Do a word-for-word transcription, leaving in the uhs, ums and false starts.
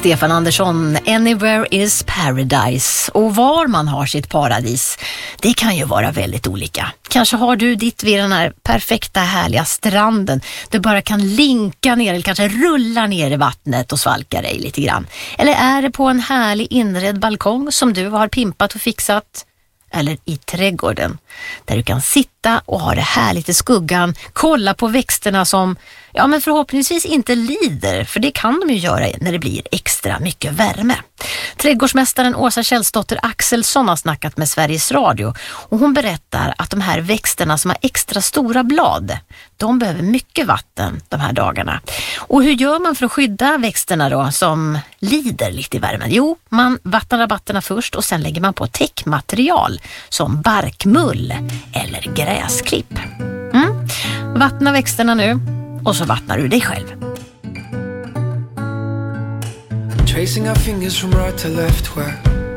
Stefan Andersson, Anywhere is Paradise. Och var man har sitt paradis, det kan ju vara väldigt olika. Kanske har du ditt vid den här perfekta härliga stranden. Du bara kan linka ner eller kanske rulla ner i vattnet och svalka dig lite grann. Eller är det på en härlig inredd balkong som du har pimpat och fixat? Eller i trädgården där du kan sitta och ha det härligt i skuggan, kolla på växterna som ja men förhoppningsvis inte lider, för det kan de ju göra när det blir extra mycket värme. Trädgårdsmästaren Åsa Källsdotter Axelsson har snackat med Sveriges Radio och hon berättar att de här växterna som har extra stora blad, de behöver mycket vatten de här dagarna. Och hur gör man för att skydda växterna då som lider lite i värmen? Jo, man vattnar rabatterna först och sen lägger man på täckmaterial som barkmull eller gräsklipp. Mm. Vattna växterna nu och så vattnar du dig själv. Tracing our fingers from right to left where